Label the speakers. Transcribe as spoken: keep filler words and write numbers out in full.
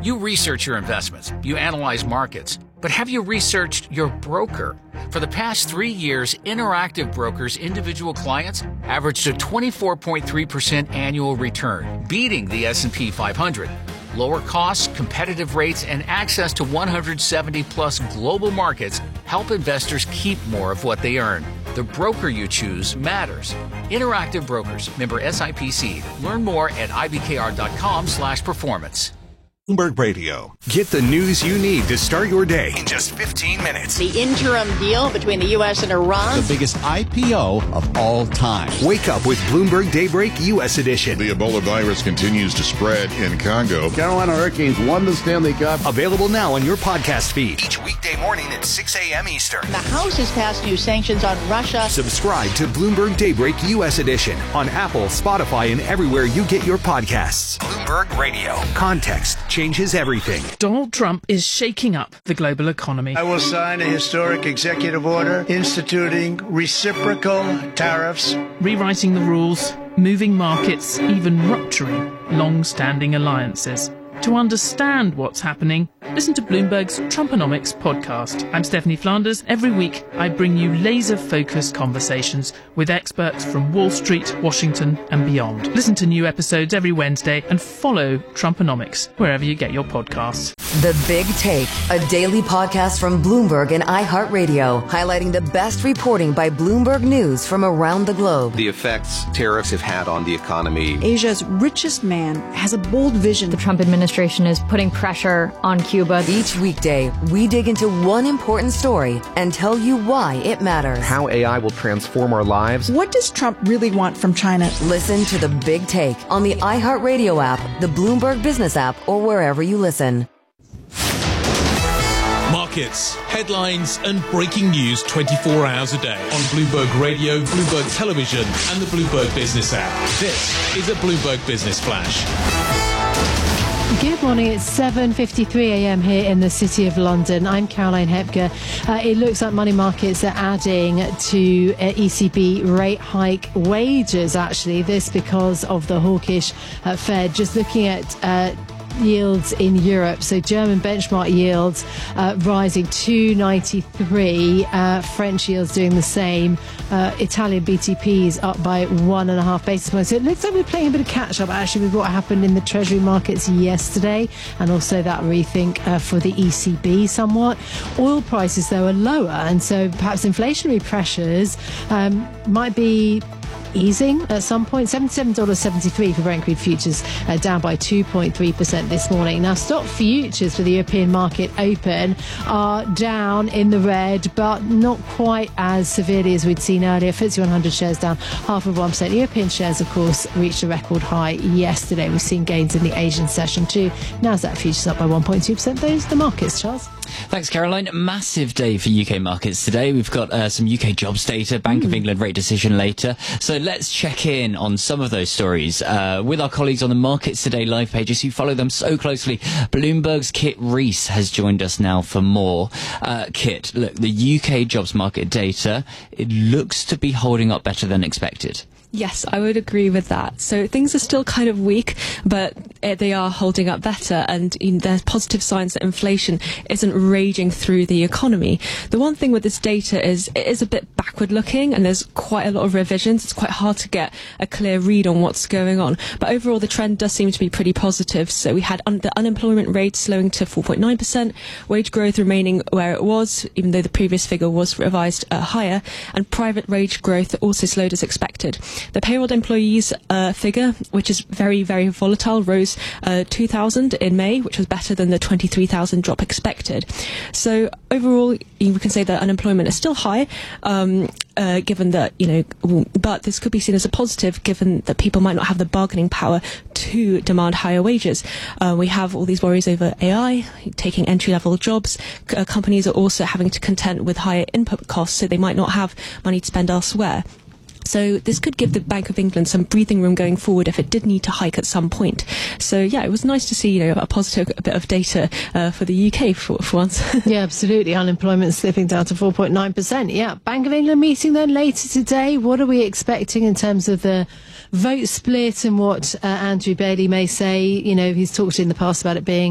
Speaker 1: You research your investments, you analyze markets, but have you researched your broker? For the past three years, Interactive Brokers' individual clients averaged a twenty-four point three percent annual return, beating the S and P five hundred. Lower costs, competitive rates, and access to one hundred seventy plus global markets help investors keep more of what they earn. The broker you choose matters. Interactive Brokers, member S I P C. Learn more at ibkr.com slash performance.
Speaker 2: Bloomberg Radio. Get the news you need to start your day in just fifteen minutes.
Speaker 3: The interim deal between the U S and Iran.
Speaker 4: The biggest I P O of all time.
Speaker 2: Wake up with Bloomberg Daybreak U S edition.
Speaker 5: The Ebola virus continues to spread in Congo.
Speaker 6: Carolina Hurricanes won the Stanley Cup.
Speaker 2: Available now on your podcast feed. Each weekday morning at six a.m. Eastern.
Speaker 3: The House has passed new sanctions on Russia.
Speaker 2: Subscribe to Bloomberg Daybreak U S edition on Apple, Spotify, and everywhere you get your podcasts. Bloomberg Radio. Context changes everything.
Speaker 7: Donald Trump is shaking up the global economy.
Speaker 8: I will sign a historic executive order instituting reciprocal tariffs,
Speaker 7: rewriting the rules, moving markets, even rupturing long-standing alliances. To understand what's happening, listen to Bloomberg's Trumponomics podcast. I'm Stephanie Flanders. Every week, I bring you laser-focused conversations with experts from Wall Street, Washington, and beyond. Listen to new episodes every Wednesday and follow Trumponomics wherever you get your podcasts.
Speaker 9: The Big Take, a daily podcast from Bloomberg and iHeartRadio, highlighting the best reporting by Bloomberg News from around the globe.
Speaker 10: The effects tariffs have had on the economy.
Speaker 11: Asia's richest man has a bold vision.
Speaker 12: The Trump administration is putting pressure on Cuba.
Speaker 9: Each weekday, we dig into one important story and tell you why it matters.
Speaker 10: How A I will transform our lives.
Speaker 11: What does Trump really want from China?
Speaker 9: Listen to The Big Take on the iHeartRadio app, the Bloomberg Business app, or wherever you listen.
Speaker 13: Markets, headlines, and breaking news twenty-four hours a day on Bloomberg Radio, Bloomberg Television, and the Bloomberg Business app. This is a Bloomberg Business Flash.
Speaker 14: Good morning, it's seven fifty-three a.m. here in the City of London. I'm Caroline Hepker. Uh, it looks like money markets are adding to uh, E C B rate hike wages, actually. This because of the hawkish uh, Fed. Just looking at uh, yields in Europe. So German benchmark yields uh, rising two ninety-three. Uh, French yields doing the same. Uh, Italian B T Ps up by one and a half basis points. So it looks like we're playing a bit of catch up actually with what happened in the Treasury markets yesterday, and also that rethink uh, for the E C B somewhat. Oil prices though are lower, and so perhaps inflationary pressures um, might be easing at some point. seventy-seven dollars seventy-three for Brent crude futures, uh, down by two point three percent this morning. Now, stock futures for the European market open are down in the red, but not quite as severely as we'd seen earlier. F T S E one hundred shares down half of one percent. European shares, of course, reached a record high yesterday. We've seen gains in the Asian session too. Nasdaq futures up by one point two percent. Those are the markets, Charles.
Speaker 15: Thanks, Caroline. Massive day for U K markets today. We've got uh, some U K jobs data, Bank mm. of England rate decision later. So let's check in on some of those stories uh, with our colleagues on the Markets Today live pages who follow them so closely. Bloomberg's Kit Rees has joined us now for more. Uh, Kit, look, the U K jobs market data, it looks to be holding up better than expected.
Speaker 16: Yes, I would agree with that. So things are still kind of weak, but they are holding up better, and you know, there's positive signs that inflation isn't raging through the economy. The one thing with this data is it is a bit backward looking, and there's quite a lot of revisions. It's quite hard to get a clear read on what's going on. But overall, the trend does seem to be pretty positive. So we had un- the unemployment rate slowing to four point nine percent, wage growth remaining where it was, even though the previous figure was revised uh, higher, and private wage growth also slowed as expected. The payroll employees uh, figure, which is very, very volatile, rose uh, two thousand in May, which was better than the twenty-three thousand drop expected. So overall, we can say that unemployment is still high, um, uh, given that, you know, but this could be seen as a positive, given that people might not have the bargaining power to demand higher wages. Uh, we have all these worries over A I taking entry-level jobs. C- uh, companies are also having to contend with higher input costs, so they might not have money to spend elsewhere. So this could give the Bank of England some breathing room going forward if it did need to hike at some point. So yeah, it was nice to see, you know, a positive a bit of data uh, for the U K for, for once.
Speaker 14: Yeah, absolutely. Unemployment slipping down to four point nine percent. Yeah, Bank of England meeting then later today. What are we expecting in terms of the vote split and what uh, Andrew Bailey may say? You know, he's talked in the past about it being